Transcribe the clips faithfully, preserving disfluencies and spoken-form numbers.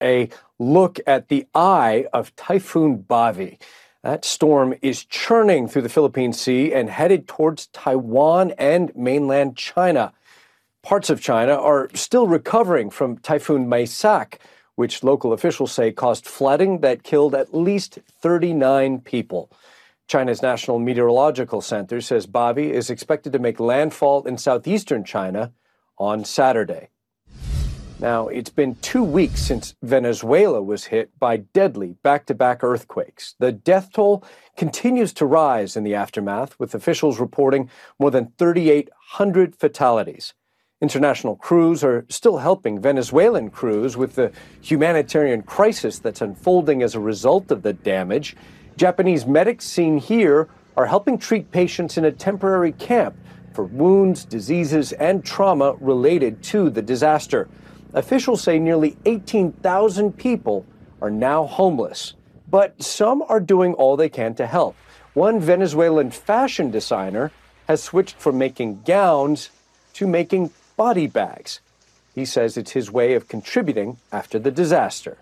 a look at the eye of Typhoon Bavi. That storm is churning through the Philippine Sea and headed towards Taiwan and mainland China. Parts of China are still recovering from Typhoon Maisak, which local officials say caused flooding that killed at least thirty-nine people. China's National Meteorological Center says Bavi is expected to make landfall in southeastern China on Saturday. Now, it's been two weeks since Venezuela was hit by deadly back-to-back earthquakes. The death toll continues to rise in the aftermath, with officials reporting more than thirty-eight hundred fatalities. International crews are still helping Venezuelan crews with the humanitarian crisis that's unfolding as a result of the damage. Japanese medics seen here are helping treat patients in a temporary camp for wounds, diseases, and trauma related to the disaster. Officials say nearly eighteen thousand people are now homeless, but some are doing all they can to help. One Venezuelan fashion designer has switched from making gowns to making body bags. He says it's his way of contributing after the disaster.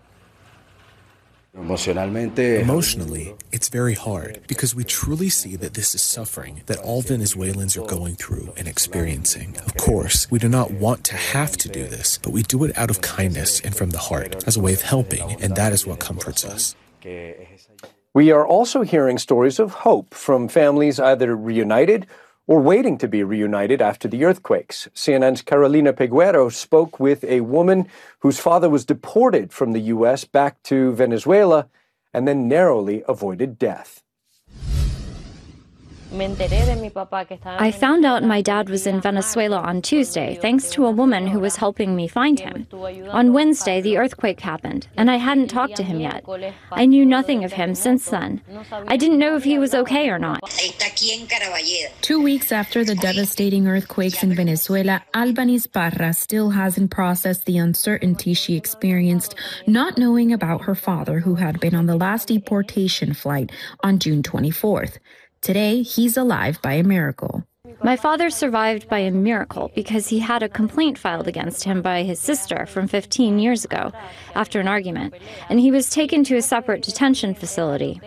Emotionally, it's very hard because we truly see that this is suffering that all Venezuelans are going through and experiencing. Of course, we do not want to have to do this, but we do it out of kindness and from the heart as a way of helping, and that is what comforts us. We are also hearing stories of hope from families either reunited or waiting to be reunited after the earthquakes. C N N's Carolina Peguero spoke with a woman whose father was deported from the U S back to Venezuela and then narrowly avoided death. I found out my dad was in Venezuela on Tuesday, thanks to a woman who was helping me find him. On Wednesday, the earthquake happened, and I hadn't talked to him yet. I knew nothing of him since then. I didn't know if he was okay or not. Two weeks after the devastating earthquakes in Venezuela, Albaniz Parra still hasn't processed the uncertainty she experienced, not knowing about her father, who had been on the last deportation flight on June twenty-fourth. Today, he's alive by a miracle. My father survived by a miracle because he had a complaint filed against him by his sister from fifteen years ago after an argument, and he was taken to a separate detention facility.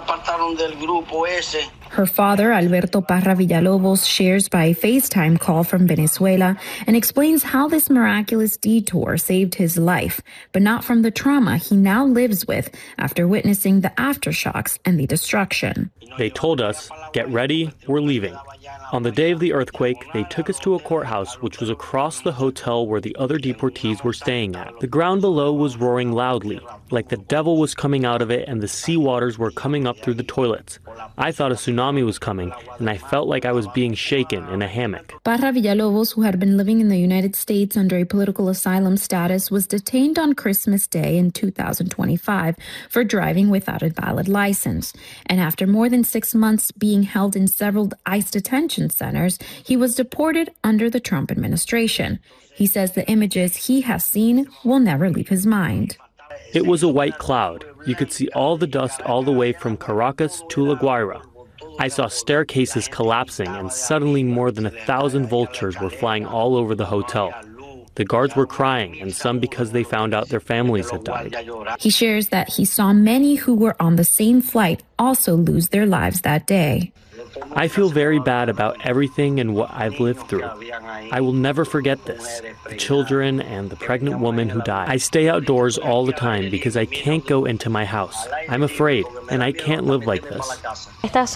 Her father, Alberto Parra Villalobos, shares by FaceTime call from Venezuela and explains how this miraculous detour saved his life, but not from the trauma he now lives with after witnessing the aftershocks and the destruction. They told us, "Get ready, we're leaving." On the day of the earthquake, they took us to a courthouse which was across the hotel where the other deportees were staying at. The ground below was roaring loudly, like the devil was coming out of it and the sea waters were coming up through the toilets. I thought a tsunami was coming, and I felt like I was being shaken in a hammock. Parra Villalobos, who had been living in the United States under a political asylum status, was detained on Christmas Day in two thousand twenty-five for driving without a valid license. And after more than six months being held in several ICE detention centers, he was deported under the Trump administration. He says the images he has seen will never leave his mind. It was a white cloud. You could see all the dust all the way from Caracas to La Guaira. I saw staircases collapsing, and suddenly more than a thousand vultures were flying all over the hotel. The guards were crying, and some because they found out their families had died. He shares that he saw many who were on the same flight also lose their lives that day. I feel very bad about everything and what I've lived through. I will never forget this, the children and the pregnant woman who died. I stay outdoors all the time because I can't go into my house. I'm afraid, and I can't live like this. His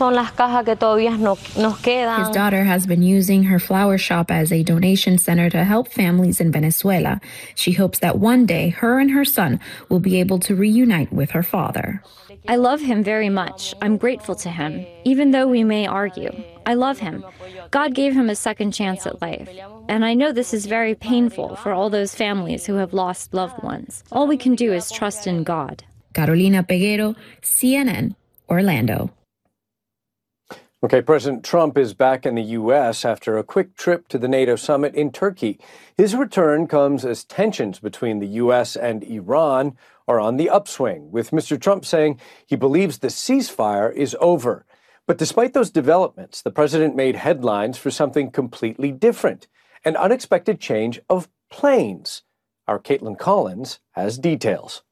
daughter has been using her flower shop as a donation center to help families in Venezuela. She hopes that one day her and her son will be able to reunite with her father. I love him very much. I'm grateful to him, even though we may argue. I love him. God gave him a second chance at life. And I know this is very painful for all those families who have lost loved ones. All we can do is trust in God. Carolina Peguero, C N N, Orlando. Okay, President Trump is back in the U S after a quick trip to the NATO summit in Turkey. His return comes as tensions between the U S and Iran are on the upswing, with Mister Trump saying he believes the ceasefire is over. But despite those developments, the president made headlines for something completely different, an unexpected change of planes. Our Caitlin Collins has details.